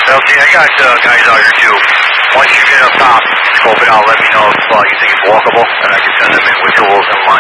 LT, I got guys out here too. Once you get up top, scope it out, let me know if you think it's walkable, and I can send them in with tools and line.